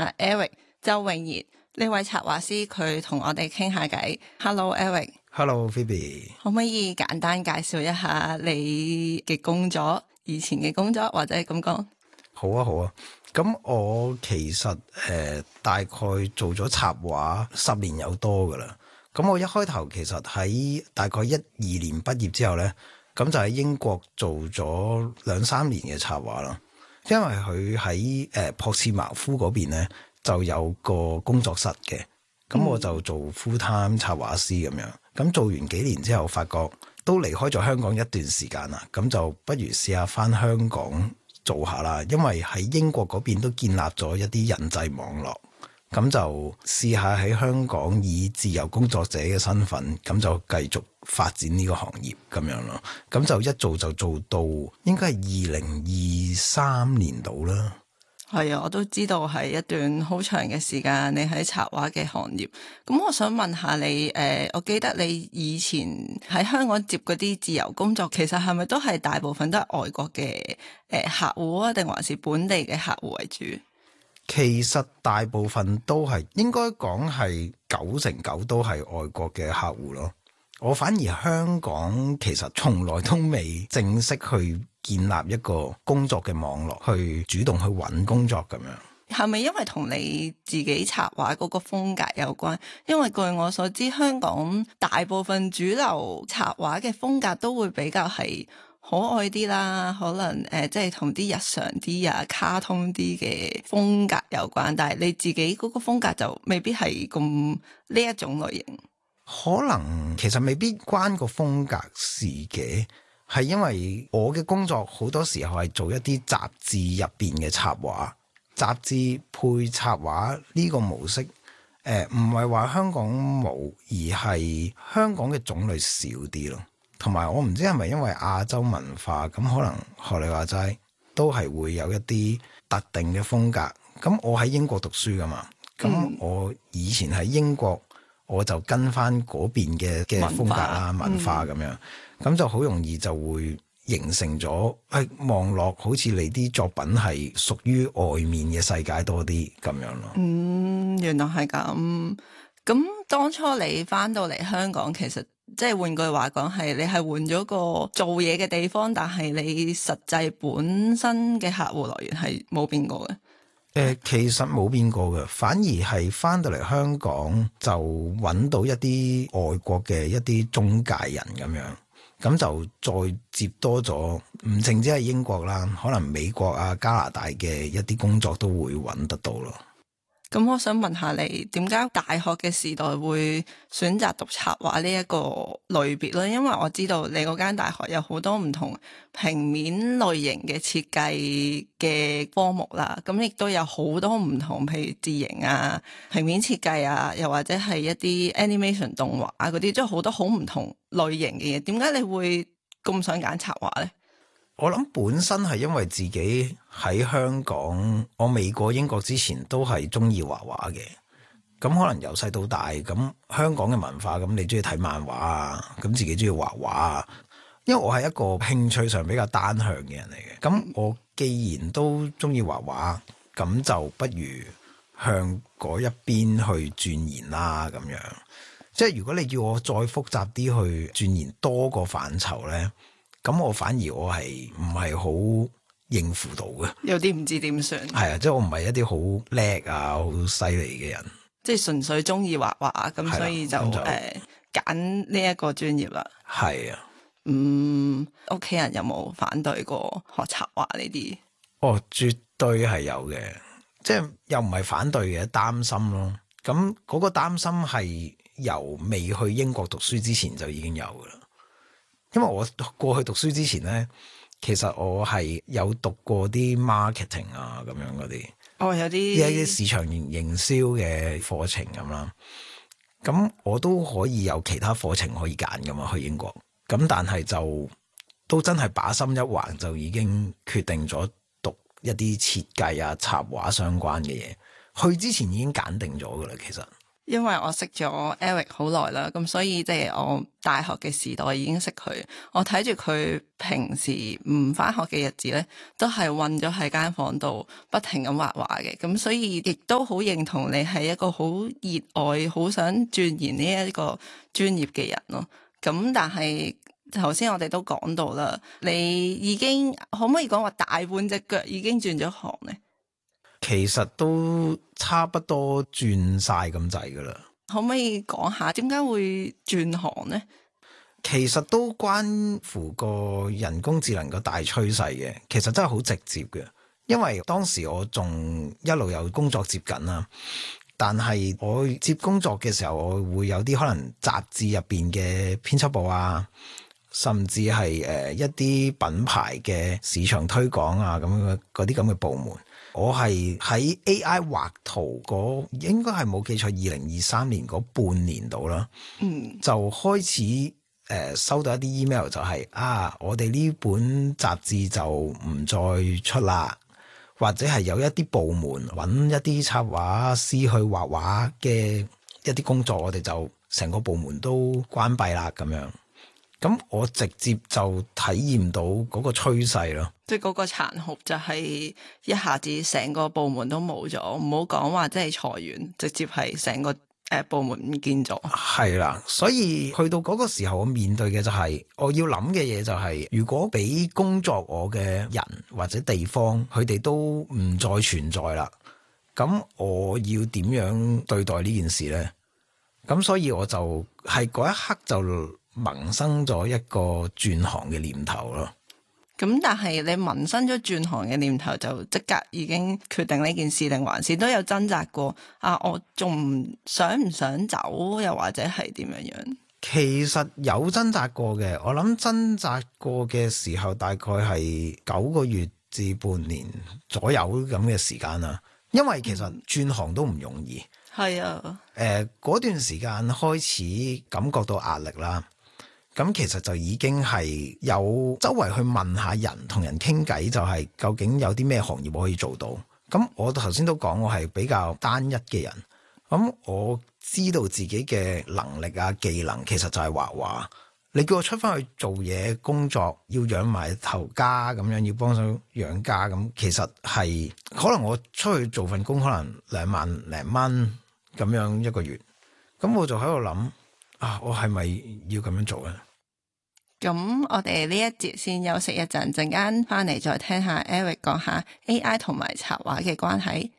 下 Eric 周詠賢呢位插畫師，佢同我哋傾下偈。Hello Eric。 Hello Phoebe。 可唔可以簡單介紹一下你嘅工作，以前嘅工作，或者咁講？ 好啊，咁我其實大概做咗插畫10年有多噶啦。咁我一開頭其實喺大概12年畢業之後呢，咁就喺英國做咗2-3年嘅插畫啦。因為佢喺朴茨茅夫嗰邊呢，就有個工作室嘅，咁我就做 full time 插畫師咁樣。咁做完幾年之後，發覺都離開咗香港一段時間啦，咁就不如試下返香港做下啦。因為喺英國嗰邊都建立咗一啲人際網絡，咁就試下喺香港以自由工作者嘅身份，咁就繼續發展呢個行業咁樣咯。咁就一做就做到應該係2023年度啦。 係啊，我都知道係一段好長嘅時間你喺插畫嘅行業。咁我想問下你，我記得你以前喺香港接嗰啲自由工作，其實係咪都係大部分都係外國嘅客戶啊，定還是本地嘅客戶為主？ 其實大部分都係，應該講係9成9都係外國嘅客戶咯。我反而香港其實從來都未正式去建立一個工作嘅網絡，去主動去揾工作咁樣。 係咪因為同你自己插畫嗰個風格有關？因為據我所知，香港大部分主流插畫嘅風格都會比較係可愛啲啦，可能即係同啲日常啲啊、卡通啲嘅風格有關。但係你自己嗰個風格就未必係咁呢一種類型。 可能其實未必關個風格事嘅，係因為我嘅工作好多時候係做一啲雜誌入邊嘅插畫，雜誌配插畫呢個模式，唔係話香港冇，而係香港嘅種類少啲咯。同埋我唔知係咪因為亞洲文化，咁可能學你話齋都係會有一啲特定嘅風格。咁我喺英國讀書噶嘛，咁我以前喺英國，我就跟翻嗰邊嘅風格啦、文化咁樣，咁就好容易就會形成咗，望落好似你啲作品係屬於外面嘅世界多啲咁樣咯。 原來係咁。咁當初你翻到嚟香港，其實即係換句話講，係你係換咗個做嘢嘅地方，但係你實際本身嘅客戶來源係冇變過嘅。 其實冇變過嘅，反而係翻到嚟香港就揾到一啲外國嘅一啲中介人咁樣，咁就再接多咗，唔淨止係英國啦，可能美國啊、加拿大嘅一啲工作都會揾得到咯。 咁我想問下你，點解大學嘅時代會選擇讀插畫呢一個類別咧？因為我知道你嗰間大學有好多唔同平面類型嘅設計嘅科目啦，咁亦都有好多唔同，譬如字形啊、平面設計啊，又或者係一啲 animation 動畫嗰啲，即係好多好唔同類型嘅嘢。點解你會咁想揀插畫咧？ 我諗本身係因為自己喺香港，我未過英國之前都係中意畫畫嘅。咁可能由細到大，咁香港嘅文化，咁你中意睇漫畫啊，咁自己中意畫畫啊。因為我係一個興趣上比較單向嘅人嚟嘅。咁我既然都中意畫畫，咁就不如向嗰一邊去鑽研啦。咁樣，即係如果你叫我再複雜啲去鑽研多個範疇呢，咁我反而我係唔係好應付到嘅， 有啲唔知點算。 係啊，即係我唔係一啲好叻啊、好犀利嘅人， 即係純粹中意畫畫，咁所以就揀呢一個專業啦。 係啊， 屋企人有冇反對過學插畫呢啲？ 哦，絕對係有嘅，即係又唔係反對嘅，擔心咯。咁嗰個擔心係由未去英國讀書之前就已經有噶啦。因為我過去讀書之前呢，其實我係有讀過啲 marketing 啊咁樣嗰啲， 有啲市場營銷嘅課程咁啦。咁我都可以有其他課程可以揀噶嘛，去英國。咁但係就都真係把心一橫，就已經決定咗讀一啲設計啊、插畫相關嘅嘢。去之前已經揀定咗噶啦，其實。 因為我識咗 Eric 好耐啦，咁所以即係我大學嘅時代已經識佢。我睇住佢平時唔返學嘅日子咧，都係困咗喺間房度不停咁畫畫嘅。咁所以亦都好認同你係一個好熱愛、好想鑽研呢一個專業嘅人咯。咁但係頭先我哋都講到啦，你已經可唔可以講話大半隻腳已經轉咗行咧？ 其實都差不多轉晒咁滯噶啦。 可唔可以講下點解會轉行呢？ 其實都關乎個人工智能個大趨勢嘅，其實真係好直接嘅。因為當時我仲一路有工作接緊啦，但係我接工作嘅時候，我會有啲可能雜誌入邊嘅編輯部啊，甚至係一啲品牌嘅市場推廣啊咁樣嗰啲咁嘅部門。我係喺 AI 畫圖嗰，應該係冇記錯，2023年嗰半年度啦，就開始收到一啲 email 就係我哋呢本雜誌就唔再出啦，或者係有一啲部門揾一啲插畫師去畫畫嘅一啲工作，我哋就成個部門都關閉啦咁樣。咁我直接就體驗到嗰個趨勢咯， 即係嗰個殘酷就係一下子成個部門都冇咗，唔好講話即係裁員，直接係成個部門唔見咗。係啦，所以去到嗰個時候，我面對嘅就係我要諗嘅嘢就係，如果俾工作我嘅人或者地方，佢哋都唔再存在啦，咁我要點樣對待呢件事呢？咁所以我就係嗰一刻就萌生咗一個轉行嘅念頭咯。 咁但係你萌生咗轉行嘅念頭，就即刻已經決定呢件事，定還是都有掙扎過？我仲唔想走，又或者係點樣樣？ 其實有掙扎過嘅，我諗掙扎過嘅時候大概係9個月至半年左右咁嘅時間啦。因為其實轉行都唔容易。 係啊， 嗰段時間開始感覺到壓力啦。咁其實就已經係有周圍去問下人，同人傾偈，就係究竟有啲咩行業我可以做到。咁我頭先都講我係比較單一嘅人，咁我知道自己嘅能力啊技能其實就係畫畫。你叫我出翻去做嘢工作，要養埋頭家咁樣，要幫手養家咁，其實係可能我出去做份工可能2萬零蚊咁樣一個月，咁我就喺度諗我係咪要咁樣做咧？ 咁我哋呢一節先休息一陣，陣間翻嚟再聽下 Eric 講下 AI 同埋插畫嘅關係。